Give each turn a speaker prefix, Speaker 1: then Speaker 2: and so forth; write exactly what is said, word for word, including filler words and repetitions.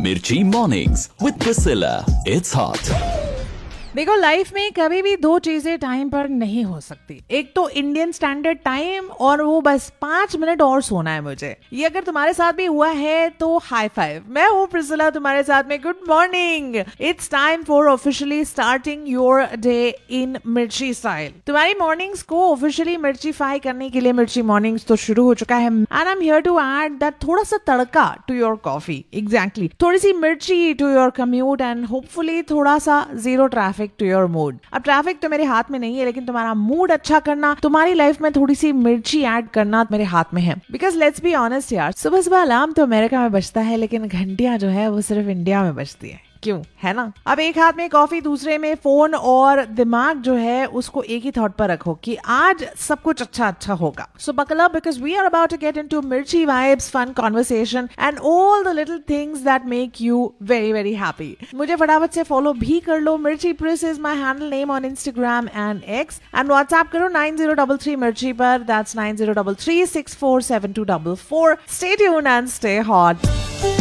Speaker 1: Mirchi Mornings with Priscilla. It's hot.
Speaker 2: देखो, life में कभी भी दो चीजें टाइम पर नहीं हो सकती। एक तो इंडियन स्टैंडर्ड टाइम, और वो बस पांच मिनट और सोना है मुझे। ये अगर तुम्हारे साथ भी हुआ है तो हाई फाइव। मैं हूँ प्रिसिला तुम्हारे साथ में। Good morning. It's time for officially starting your day in मिर्ची स्टाइल। तुम्हारी मॉर्निंग्स को ऑफिशियली मिर्चीफाई करने के लिए मिर्ची मॉर्निंग्स तो शुरू हो चुका है, and I am here to add that थोड़ा सा तड़का टू योर कॉफी। एग्जैक्टली, थोड़ी सी मिर्ची to your commute, and hopefully थोड़ा सा zero traffic to your mood. अब ट्रैफिक तो मेरे हाथ में नहीं है, लेकिन तुम्हारा मूड अच्छा करना, तुम्हारी लाइफ में थोड़ी सी मिर्ची ऐड करना मेरे हाथ में है। बिकॉज लेट्स बी ऑनेस्ट यार, सुबह सुबह अलार्म तो अमेरिका में बजता है, लेकिन घंटियां जो है वो सिर्फ इंडिया में बजती है। क्यों, है ना? अब एक हाथ में कॉफी, दूसरे में फोन, और दिमाग जो है उसको एक ही थॉट पर रखो कि आज सब कुछ अच्छा अच्छा होगा। सो buckle up, because we are about to get into मिर्ची vibes, fun conversation and all the little things that make you very very happy. मुझे फटाफट से फॉलो भी कर लो। मिर्ची प्रिस is my handle name on Instagram and x, and WhatsApp करो nine zero double three मिर्ची पर। That's nine zero double three six four seven to double four. Stay tuned and stay hot.